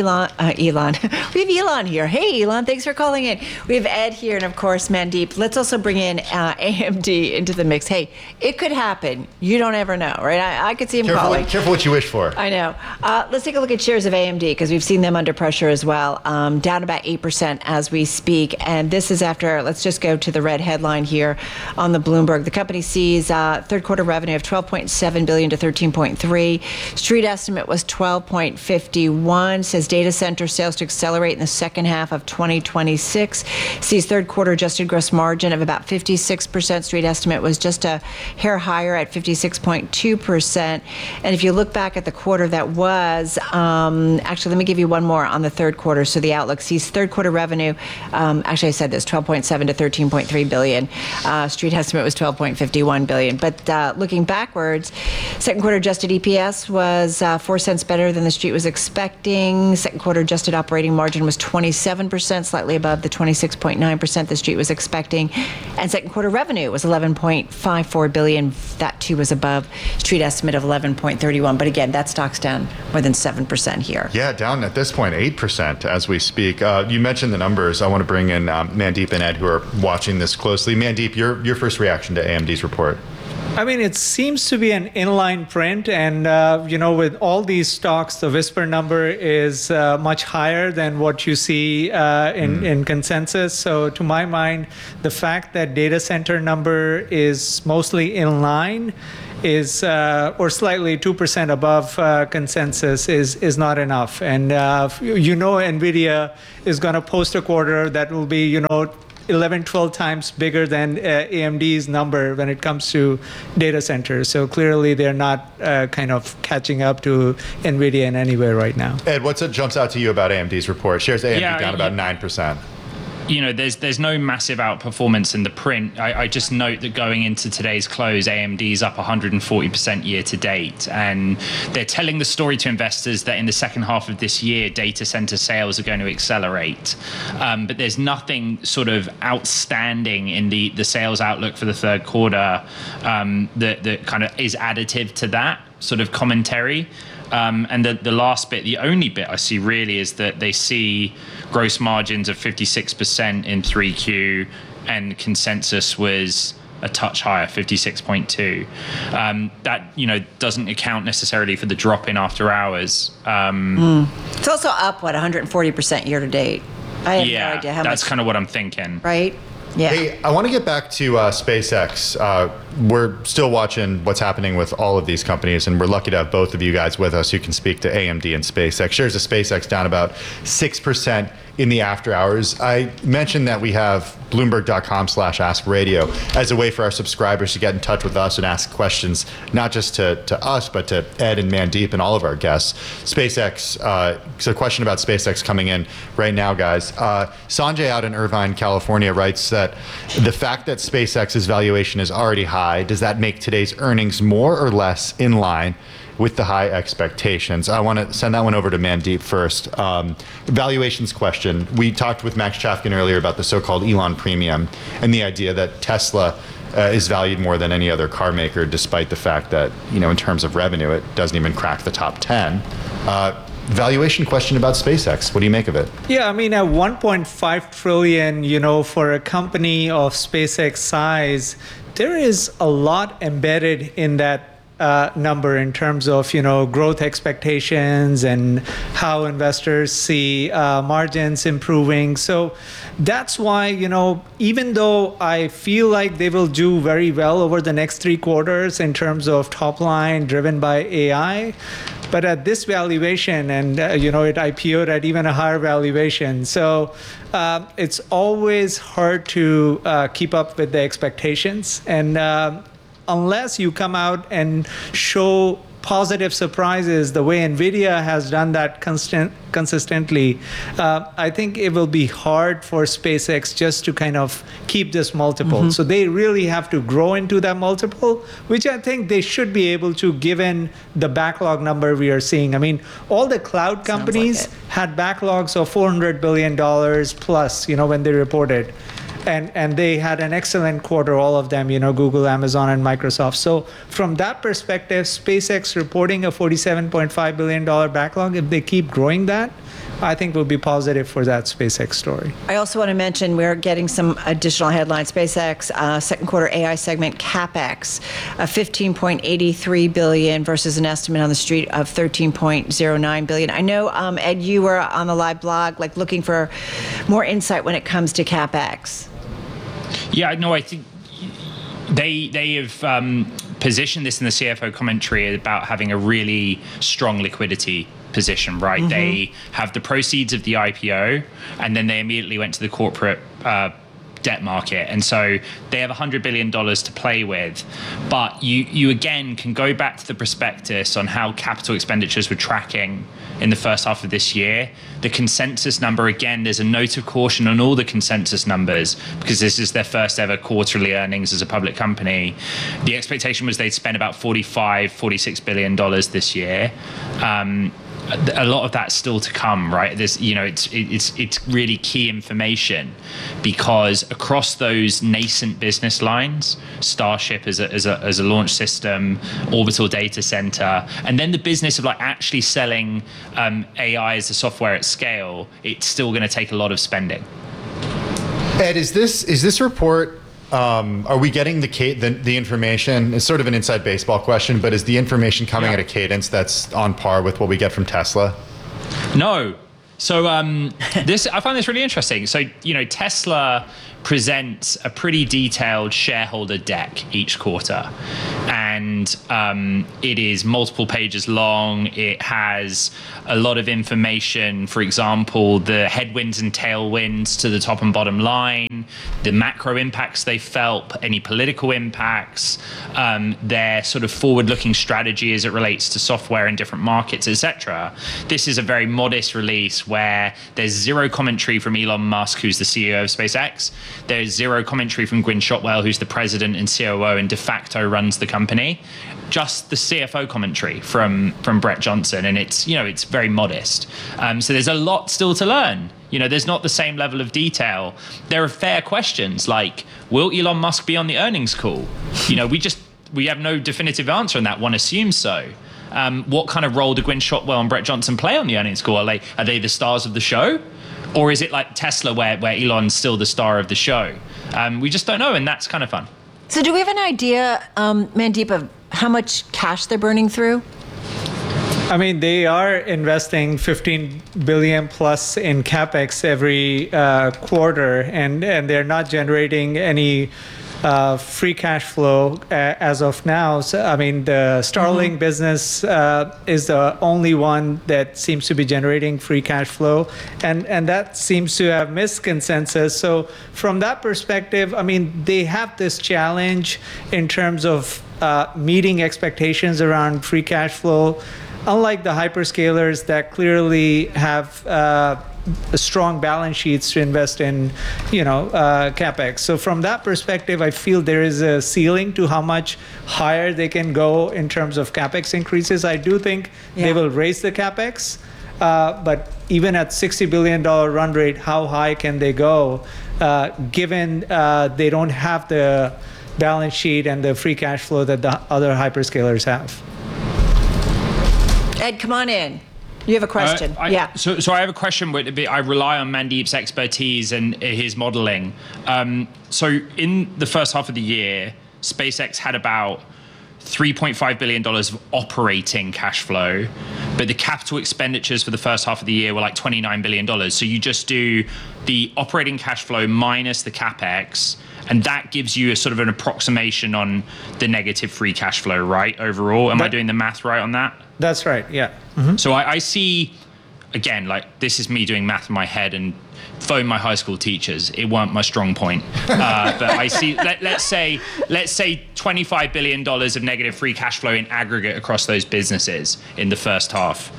have Elon here. Hey, Elon, thanks for calling in. We have Ed here, and of course, Mandeep. Let's also bring in AMD into the mix. Hey, it could happen. You don't ever know, right? I could see him calling. Careful what you wish for. I know. Let's take a look at shares of AMD, because we've seen them under pressure as well. Down about 8% as we speak. And this is after, let's just go to the red headline here on the Bloomberg. The company sees third quarter revenue of $12.7 billion to $13.3. Street estimate was $12.51. Says data center sales to accelerate in the second half of 2026. Sees third quarter adjusted gross margin of about 56%. Street estimate was just a hair higher at 56.2%. And if you look back at the quarter that was, actually, let me give you one more on the third quarter. So the outlook sees AMD's third quarter revenue, actually I said this, 12.7 to 13.3 billion. Street estimate was 12.51 billion. But looking backwards, second quarter adjusted EPS was 4 cents better than the Street was expecting. Second quarter adjusted operating margin was 27%, slightly above the 26.9% the Street was expecting. And second quarter revenue was 11.54 billion. That too was above Street estimate of 11.31. But again, that stock's down more than 7% here. Yeah, down at this point 8% as we speak. You mentioned the numbers. I want to bring in Mandeep and Ed, who are watching this closely. Mandeep, your first reaction to AMD's report? I mean, it seems to be an inline print, and with all these stocks, the Whisper number is much higher than what you see in consensus. So to my mind, the fact that data center number is mostly in line is or slightly 2% above consensus is not enough. And NVIDIA is going to post a quarter that will be 11, 12 times bigger than AMD's number when it comes to data centers. So clearly they're not kind of catching up to NVIDIA in any way right now. Ed, what jumps out to you about AMD's report? Shares AMD down about 9%. There's no massive outperformance in the print. I just note that going into today's close, AMD's up 140% year to date. And they're telling the story to investors that in the second half of this year, data center sales are going to accelerate. But there's nothing sort of outstanding in the sales outlook for the third quarter that kind of is additive to that sort of commentary. And the last bit, the only bit I see really is that they see gross margins of 56% in 3Q, and consensus was a touch higher, 56.2. That doesn't account necessarily for the drop in after hours. It's also up 140% year to date. I have no idea how much. That's kind of what I'm thinking. Right. Yeah. Hey, I want to get back to SpaceX. We're still watching what's happening with all of these companies, and we're lucky to have both of you guys with us who can speak to AMD and SpaceX. Shares of SpaceX down about 6% in the after hours. I mentioned that we have Bloomberg.com/AskRadio as a way for our subscribers to get in touch with us and ask questions, not just to us, but to Ed and Mandeep and all of our guests. SpaceX, so a question about SpaceX coming in right now, guys. Sanjay out in Irvine, California writes that the fact that SpaceX's valuation is already high, does that make today's earnings more or less in line with the high expectations? I want to send that one over to Mandeep first. Valuations question. We talked with Max Chafkin earlier about the so-called Elon premium and the idea that Tesla is valued more than any other car maker, despite the fact that, in terms of revenue, it doesn't even crack the top 10. Valuation question about SpaceX. What do you make of it? Yeah, I mean, at 1.5 trillion, for a company of SpaceX size, there is a lot embedded in that number in terms of growth expectations and how investors see margins improving. So that's why even though I feel like they will do very well over the next 3 quarters in terms of top line driven by AI, but at this valuation, and it IPO'd at even a higher valuation, so it's always hard to keep up with the expectations. And unless you come out and show positive surprises the way NVIDIA has done that consistently, I think it will be hard for SpaceX just to kind of keep this multiple. Mm-hmm. So they really have to grow into that multiple, which I think they should be able to, given the backlog number we are seeing. I mean, all the cloud companies had backlogs of $400 billion plus, when they reported. And they had an excellent quarter, all of them, Google, Amazon, and Microsoft. So from that perspective, SpaceX reporting a $47.5 billion backlog, if they keep growing that, I think will be positive for that SpaceX story. I also want to mention we're getting some additional headlines. SpaceX second quarter AI segment CapEx of $15.83 billion versus an estimate on the street of $13.09 billion. I know, Ed, you were on the live blog, looking for more insight when it comes to CapEx. Yeah, no, I think they have positioned this in the CFO commentary about having a really strong liquidity position, right? Mm-hmm. They have the proceeds of the IPO, and then they immediately went to the corporate debt market, and so they have $100 billion to play with. But you again can go back to the prospectus on how capital expenditures were tracking in the first half of this year. The consensus number, again, there's a note of caution on all the consensus numbers because this is their first ever quarterly earnings as a public company. The expectation was they'd spend about $46 billion this year. A lot of that's still to come, right? There's, it's really key information because across those nascent business lines, Starship as a launch system, orbital data center, and then the business of like actually selling AI as a software at scale, it's still going to take a lot of spending. Ed, is this report? Are we getting the information? It's sort of an inside baseball question, but is the information coming at a cadence that's on par with what we get from Tesla? No. So I find this really interesting. So Tesla presents a pretty detailed shareholder deck each quarter, and it is multiple pages long. It has a lot of information, for example, the headwinds and tailwinds to the top and bottom line, the macro impacts they felt, any political impacts, their sort of forward-looking strategy as it relates to software in different markets, etc. This is a very modest release where there's zero commentary from Elon Musk, who's the CEO of SpaceX. There's zero commentary from Gwynne Shotwell, who's the president and COO and de facto runs the company. Just the CFO commentary from Brett Johnson, and it's very modest. So there's a lot still to learn. There's not the same level of detail. There are fair questions like, will Elon Musk be on the earnings call? We have no definitive answer on that. One assumes so. What kind of role do Gwynne Shotwell and Brett Johnson play on the earnings call? Are they the stars of the show? Or is it like Tesla where Elon's still the star of the show? We just don't know, and that's kind of fun. So do we have an idea, Mandeep, of how much cash they're burning through? I mean, they are investing $15 billion plus in CapEx every quarter, and they're not generating any free cash flow as of now. So, I mean, the Starlink business is the only one that seems to be generating free cash flow, and that seems to have missed consensus. So from that perspective, I mean, they have this challenge in terms of meeting expectations around free cash flow, unlike the hyperscalers that clearly have strong balance sheets to invest in, CapEx. So from that perspective, I feel there is a ceiling to how much higher they can go in terms of CapEx increases. I do think they will raise the CapEx, but even at $60 billion run rate, how high can they go, given they don't have the balance sheet and the free cash flow that the other hyperscalers have? Ed, come on in. You have a question. So I have a question. I rely on Mandeep's expertise and his modeling. So in the first half of the year, SpaceX had about $3.5 billion of operating cash flow, but the capital expenditures for the first half of the year were like $29 billion. So you just do the operating cash flow minus the CapEx, and that gives you a sort of an approximation on the negative free cash flow, right, overall? Am I doing the math right on that? That's right, yeah. Mm-hmm. So I see, again, like this is me doing math in my head, and phone my high school teachers. It weren't my strong point. But I see, let's say $25 billion of negative free cash flow in aggregate across those businesses in the first half.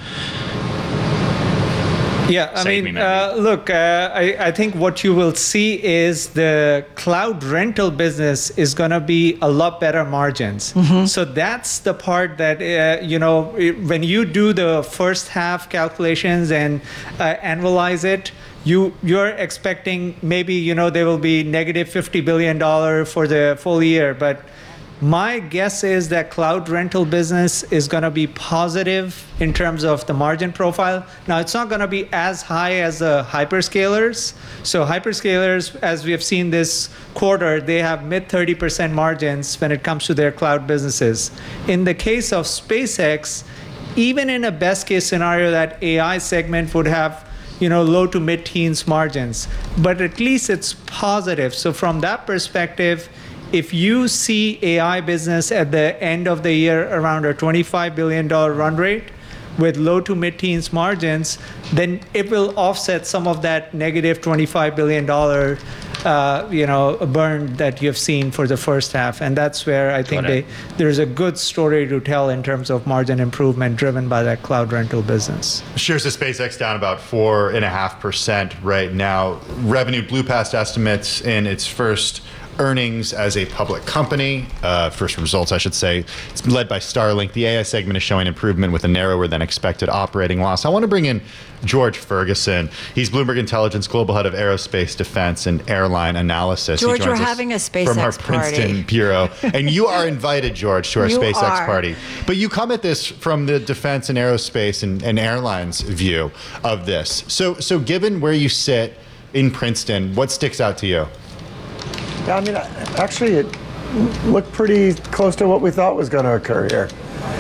Yeah, I mean, look, I think what you will see is the cloud rental business is going to be a lot better margins. Mm-hmm. So that's the part that, when you do the first half calculations and analyze it, you're expecting maybe, there will be negative $50 billion for the full year. But my guess is that cloud rental business is going to be positive in terms of the margin profile. Now, it's not going to be as high as the hyperscalers. So hyperscalers, as we have seen this quarter, they have mid 30% margins when it comes to their cloud businesses. In the case of SpaceX, even in a best case scenario, that AI segment would have low to mid-teens margins, but at least it's positive. So from that perspective, if you see AI business at the end of the year around a $25 billion run rate with low to mid-teens margins, then it will offset some of that negative $25 billion burn that you've seen for the first half, and that's where I think there's a good story to tell in terms of margin improvement driven by that cloud rental business. Shares of SpaceX down about 4.5% right now. Revenue blew past estimates in its first earnings as a public company, first results, I should say. It's led by Starlink. The AI segment is showing improvement with a narrower than expected operating loss. I want to bring in George Ferguson. He's Bloomberg Intelligence Global Head of Aerospace Defense and Airline Analysis. George, we're having a SpaceX from our party. Princeton bureau. And you are invited, George, to our SpaceX party. But you come at this from the defense and aerospace and airlines view of this. So given where you sit in Princeton, what sticks out to you? I mean, actually, it looked pretty close to what we thought was going to occur here.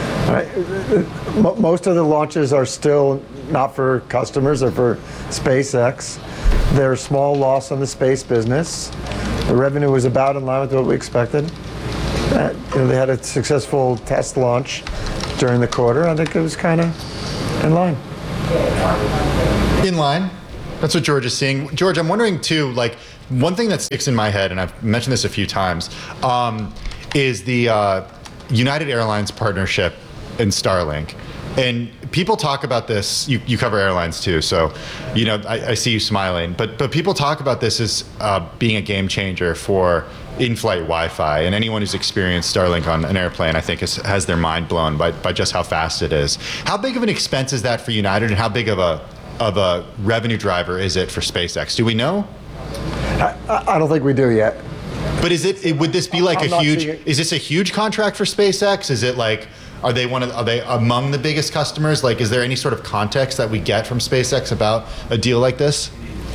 Most of the launches are still not for customers, they're for SpaceX. There's small loss on the space business. The revenue was about in line with what we expected. They had a successful test launch during the quarter. I think it was kind of in line. In line? That's what George is seeing. George, I'm wondering too, one thing that sticks in my head, and I've mentioned this a few times, is the United Airlines partnership in Starlink. And people talk about this, you cover airlines too, so I see you smiling, but people talk about this as being a game changer for in-flight Wi-Fi, and anyone who's experienced Starlink on an airplane, I think, has their mind blown by just how fast it is. How big of an expense is that for United, and how big of a revenue driver is it for SpaceX? Do we know? I don't think we do yet. But would this be like is this a huge contract for SpaceX? Is it are they among the biggest customers? Is there any sort of context that we get from SpaceX about a deal like this?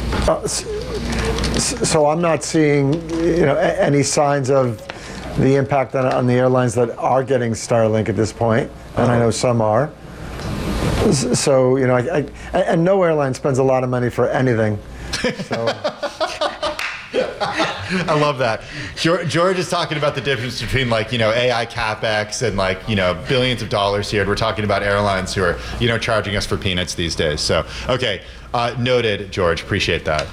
So I'm not seeing any signs of the impact on the airlines that are getting Starlink at this point, and I know some are. So and no airline spends a lot of money for anything. So. I love that. George is talking about the difference between AI CapEx and billions of dollars here. And we're talking about airlines who are charging us for peanuts these days. So okay, noted, George. Appreciate that.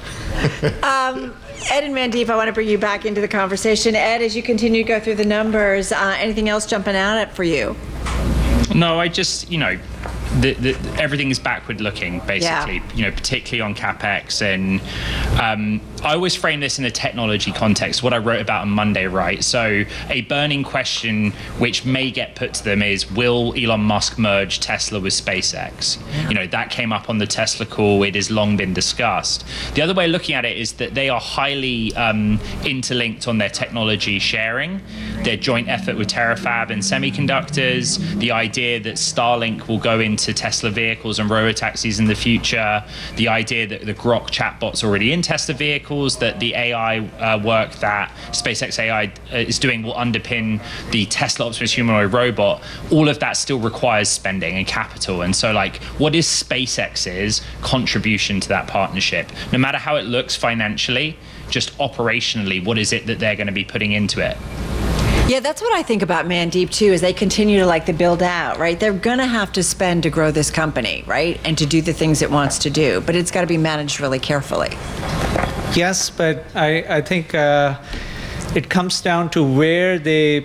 Ed and Mandeep, I want to bring you back into the conversation. Ed, as you continue to go through the numbers, anything else jumping out for you? No, I just everything is backward looking, basically. Yeah. Particularly on CapEx, and I always frame this in a technology context. What I wrote about on Monday, right? So a burning question which may get put to them is, will Elon Musk merge Tesla with SpaceX? Yeah. That came up on the Tesla call. It has long been discussed. The other way of looking at it is that they are highly interlinked on their technology sharing, their joint effort with Terafab and semiconductors, the idea that Starlink will go into Tesla vehicles and robotaxis in the future, the idea that the Grok chatbot's already in Tesla vehicles, that the AI work that SpaceX AI is doing will underpin the Tesla Optimus humanoid robot. All of that still requires spending and capital. And so what is SpaceX's contribution to that partnership? No matter how it looks financially, just operationally, what is it that they're going to be putting into it? Yeah, that's what I think about Mandeep too, as they continue to the build out, right? They're going to have to spend to grow this company, right? And to do the things it wants to do, but it's got to be managed really carefully. Yes, but I think it comes down to where they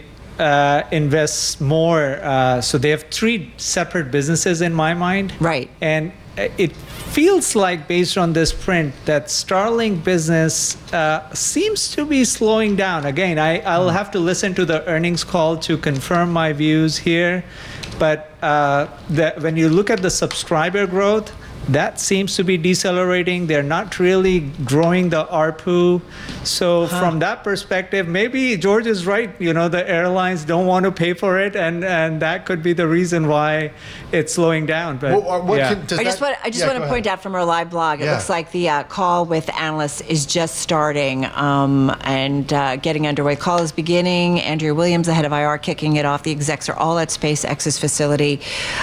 invest more. So they have 3 separate businesses in my mind. Right. And it feels like, based on this print, that Starlink business seems to be slowing down. Again, I'll have to listen to the earnings call to confirm my views here. But when you look at the subscriber growth, that seems to be decelerating. They're not really growing the ARPU. So from that perspective, maybe George is right. The airlines don't want to pay for it, and that could be the reason why it's slowing down. But I just want to point out from our live blog, it looks like the call with analysts is just starting and getting underway. Call is beginning. Andrea Williams, the head of IR, kicking it off. The execs are all at SpaceX's facility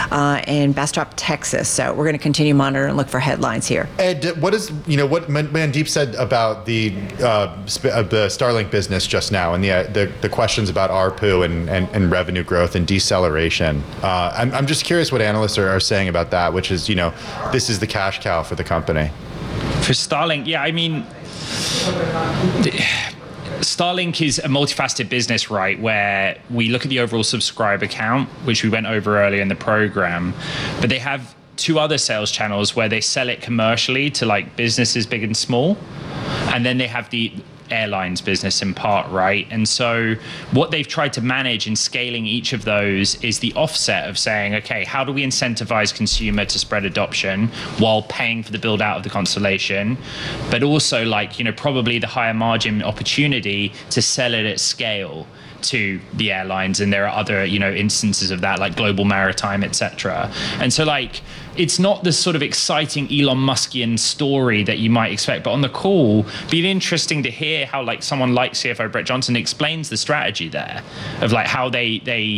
in Bastrop, Texas. So we're going to continue monitoring and look for headlines here. Ed, what Mandeep said about the Starlink business just now, and the questions about ARPU and revenue growth and deceleration? I'm just curious what analysts are saying about that, which is, this is the cash cow for the company. For Starlink, yeah, I mean, Starlink is a multifaceted business, right? Where we look at the overall subscriber count, which we went over earlier in the program, but they have 2 other sales channels where they sell it commercially to like businesses big and small, and then they have the airlines business in part, right? And so what they've tried to manage in scaling each of those is the offset of saying, okay, how do we incentivize consumer to spread adoption while paying for the build out of the constellation, but also like, you know, probably the higher margin opportunity to sell it at scale to the airlines. And there are other, you know, instances of that, like Global Maritime, etc. And so like, it's not the sort of exciting Elon Muskian story that you might expect, but on the call, be interesting to hear how like someone like CFO Brett Johnson explains the strategy there of like how they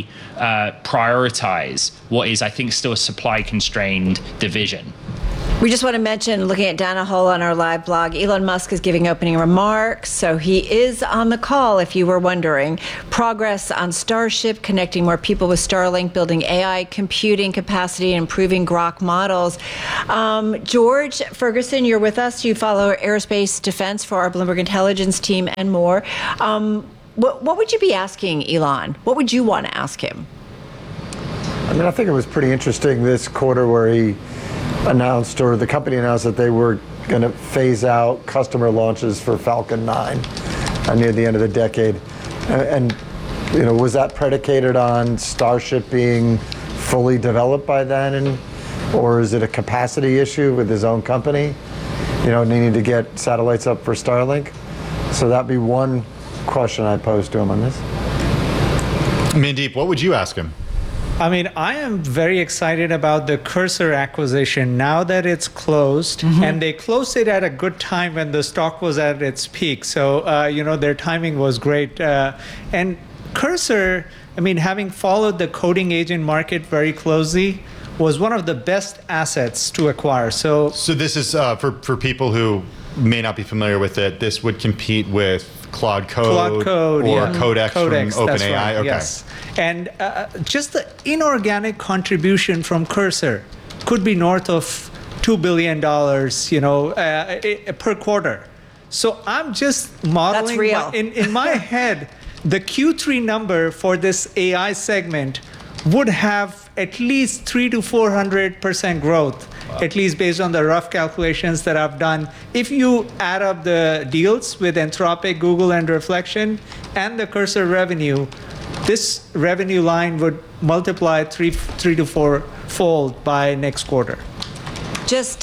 prioritize what is, I think, still a supply constrained division. We just want to mention, looking at Danaher on our live blog, Elon Musk is giving opening remarks, so he is on the call, if you were wondering. Progress on Starship, connecting more people with Starlink, building AI computing capacity, improving Grok models. George Ferguson, you're with us. You follow aerospace defense for our Bloomberg Intelligence team and more. What would you be asking Elon? What would you want to ask him? I mean, I think it was pretty interesting this quarter where he announced, or the company announced, that they were going to phase out customer launches for Falcon 9 near the end of the decade. And you know, was that predicated on Starship being fully developed by then, or is it a capacity issue with his own company, you know, needing to get satellites up for Starlink? So that'd be one question I'd pose to him on this. Mandeep, what would you ask him? I mean, I am very excited about the Cursor acquisition now that it's closed, and they closed it at a good time when the stock was at its peak. So, you know, their timing was great. And Cursor, I mean, having followed the coding agent market very closely, was one of the best assets to acquire. So this is for people who may not be familiar with it. This would compete with Claude Code or Codex from OpenAI. Right, okay. Yes. And just the inorganic contribution from Cursor could be north of $2 billion, you know, per quarter. So I'm just modeling. That's real. In my head, the Q3 number for this AI segment would have at least 300% to 400% growth, at least based on the rough calculations that I've done. If you add up the deals with Anthropic, Google, and Reflection, and the Cursor revenue, this revenue line would multiply three to four-fold by next quarter. Just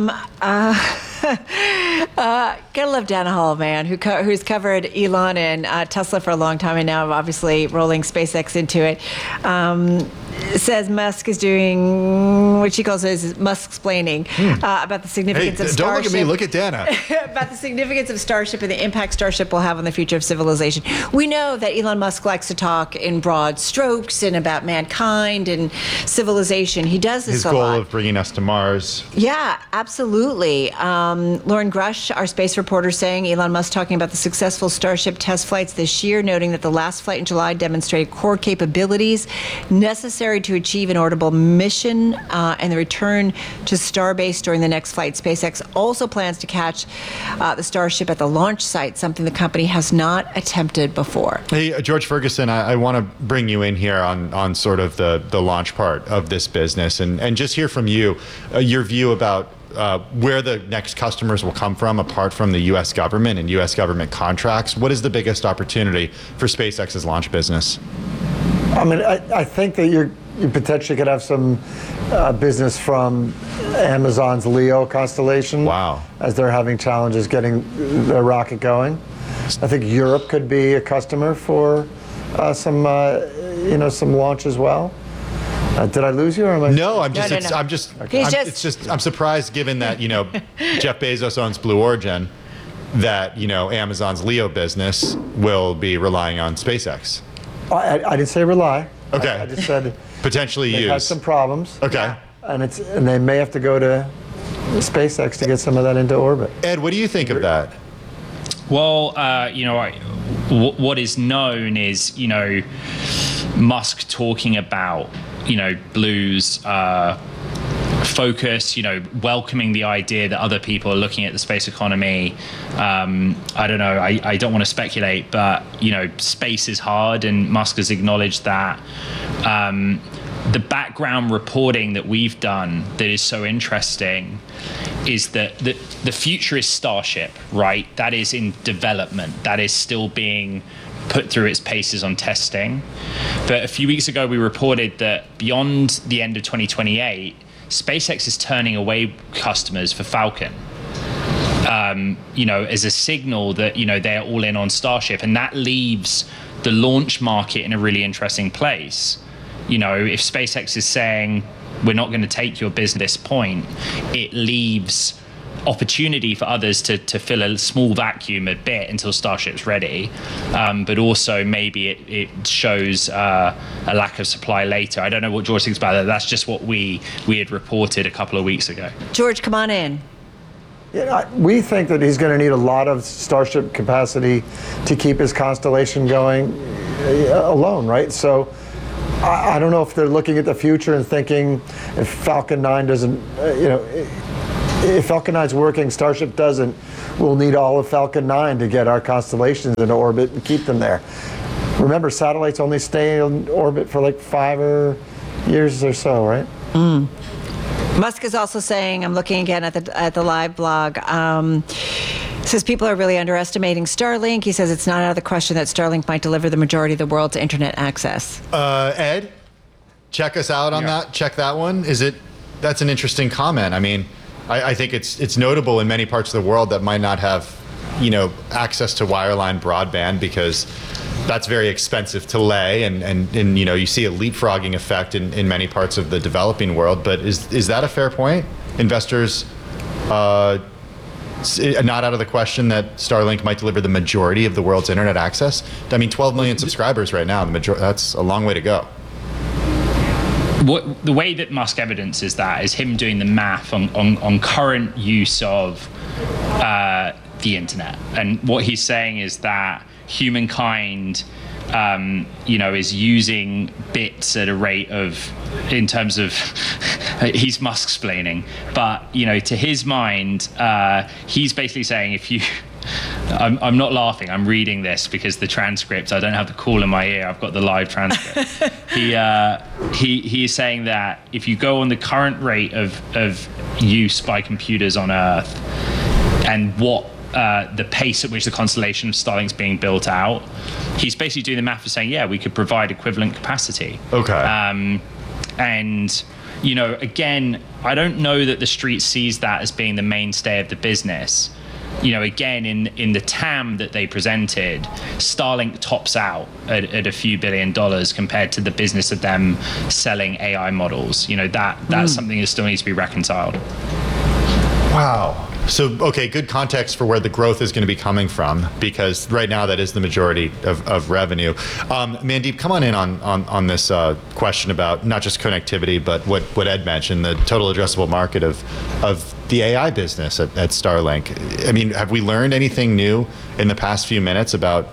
gotta love Danaher, man, who's covered Elon and Tesla for a long time, and now obviously rolling SpaceX into it. Says Musk is doing what she calls Musk-splaining about the significance of Starship. Don't look at me, look at Dana. About the significance of Starship and the impact Starship will have on the future of civilization. We know that Elon Musk likes to talk in broad strokes and about mankind and civilization. He does this a lot. His goal of bringing us to Mars. Yeah, absolutely. Lauren Grush, our space reporter, saying Elon Musk talking about the successful Starship test flights this year, noting that the last flight in July demonstrated core capabilities necessary to achieve an orbital mission and the return to Starbase during the next flight. SpaceX also plans to catch the Starship at the launch site, something the company has not attempted before. Hey, George Ferguson, I want to bring you in here on sort of the launch part of this business and just hear from you, your view about where the next customers will come from apart from the U.S. government and U.S. government contracts. What is the biggest opportunity for SpaceX's launch business? I mean, I think that you potentially could have some business from Amazon's Leo constellation. Wow. As they're having challenges getting their rocket going. I think Europe could be a customer for some launch as well. Did I lose you, or am I? No, I'm just. I'm surprised, given that Jeff Bezos owns Blue Origin, that Amazon's Leo business will be relying on SpaceX. I didn't say rely. Okay. I just said potentially they had some problems. Okay. And they may have to go to SpaceX to get some of that into orbit. Ed, what do you think of that? Well, what is known is Musk talking about Blue's focus, welcoming the idea that other people are looking at the space economy. I don't know. I don't want to speculate, but space is hard, and Musk has acknowledged that. The background reporting that we've done that is so interesting is that the future is Starship, right? That is in development. That is still being put through its paces on testing. But a few weeks ago, we reported that beyond the end of 2028, SpaceX is turning away customers for Falcon. As a signal that, they're all in on Starship. And that leaves the launch market in a really interesting place. If SpaceX is saying, we're not going to take your business at this point, it leaves opportunity for others to fill a small vacuum a bit until Starship's ready. But also maybe it shows a lack of supply later. I don't know what George thinks about that. That's just what we had reported a couple of weeks ago. George, come on in. We think that he's going to need a lot of Starship capacity to keep his constellation going alone, right? So I don't know if they're looking at the future and thinking if Falcon 9 doesn't, if Falcon 9's working, Starship doesn't, we'll need all of Falcon 9 to get our constellations into orbit and keep them there. Remember, satellites only stay in orbit for like 5 years or so, right? Musk is also saying, I'm looking again at the live blog, says people are really underestimating Starlink. He says it's not out of the question that Starlink might deliver the majority of the world's internet access. Ed, check us out on that. Check that one. That's an interesting comment. I mean, I think it's notable in many parts of the world that might not have, access to wireline broadband because that's very expensive to lay, and you see a leapfrogging effect in many parts of the developing world. But is that a fair point? Investors not out of the question that Starlink might deliver the majority of the world's internet access? I mean, 12 million subscribers right now. That's a long way to go. The way that Musk evidences that is him doing the math on current use of the internet. And what he's saying is that humankind is using bits at a rate of, in terms of, he's Musk-splaining, but, to his mind, he's basically saying I'm not laughing, I'm reading this because the transcript, I don't have the call in my ear, I've got the live transcript. He is saying that if you go on the current rate of use by computers on Earth and what the pace at which the constellation of Starlink's being built out, he's basically doing the math of saying, yeah, we could provide equivalent capacity. Okay. And, again, I don't know that the street sees that as being the mainstay of the business. Again, in the TAM that they presented, Starlink tops out at a few $1 billion compared to the business of them selling AI models. That's something that still needs to be reconciled. Wow. So, okay, good context for where the growth is going to be coming from, because right now that is the majority of revenue. Mandeep, come on in on this question about not just connectivity, but what Ed mentioned, the total addressable market of the AI business at Starlink. I mean, have we learned anything new in the past few minutes about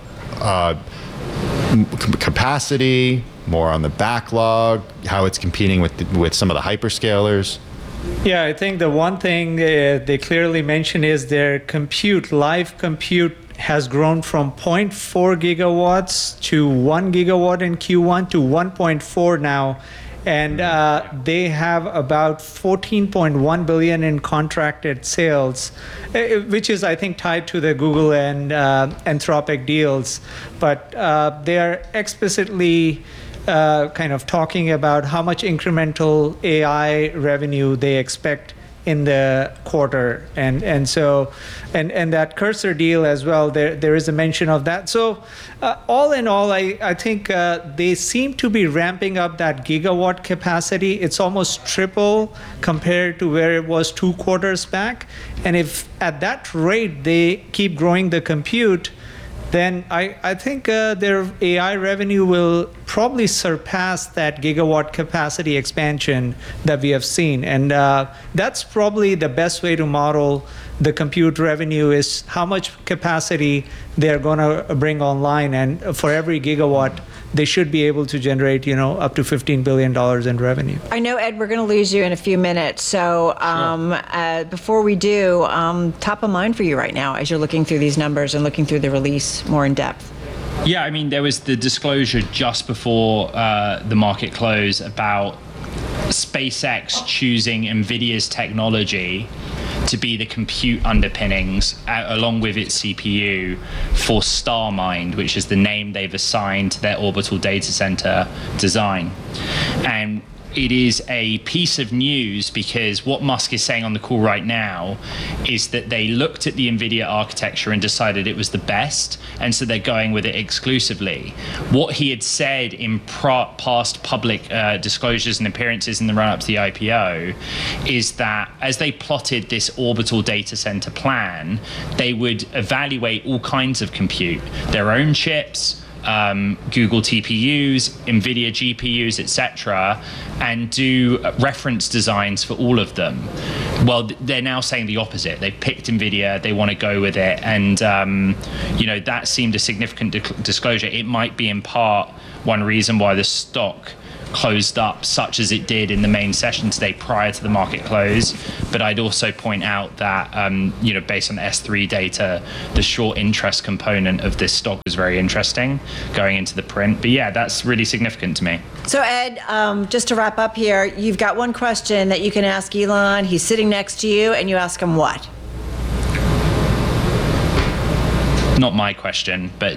capacity, more on the backlog, how it's competing with some of the hyperscalers? Yeah, I think the one thing they clearly mention is their live compute has grown from 0.4 gigawatts to 1 gigawatt in Q1 to 1.4 now. And they have about $14.1 billion in contracted sales, which is, I think, tied to the Google and Anthropic deals. But they are explicitly kind of talking about how much incremental AI revenue they expect in the quarter, and so that Cursor deal as well, there is a mention of that. So all in all, I think they seem to be ramping up that gigawatt capacity. It's almost triple compared to where it was 2 quarters back, and if at that rate they keep growing the compute, then I think their AI revenue will probably surpass that gigawatt capacity expansion that we have seen. And that's probably the best way to model the compute revenue is how much capacity they're going to bring online, and for every gigawatt, they should be able to generate, up to $15 billion in revenue. I know, Ed, we're going to lose you in a few minutes. So before we do, top of mind for you right now as you're looking through these numbers and looking through the release more in depth? Yeah, I mean, there was the disclosure just before the market close about SpaceX choosing NVIDIA's technology to be the compute underpinnings along with its CPU for StarMind, which is the name they've assigned to their orbital data center design. And it is a piece of news because what Musk is saying on the call right now is that they looked at the NVIDIA architecture and decided it was the best, and so they're going with it exclusively. What he had said in past public disclosures and appearances in the run-up to the IPO is that as they plotted this orbital data center plan, they would evaluate all kinds of compute, their own chips, Google TPUs, NVIDIA GPUs, etc., and do reference designs for all of them. Well, they're now saying the opposite. They've picked NVIDIA, they want to go with it, and that seemed a significant disclosure. It might be in part one reason why the stock closed up such as it did in the main session today prior to the market close. But I'd also point out that, based on S3 data, the short interest component of this stock was very interesting going into the print. But yeah, that's really significant to me. So Ed, just to wrap up here, you've got one question that you can ask Elon. He's sitting next to you, and you ask him what? Not my question, but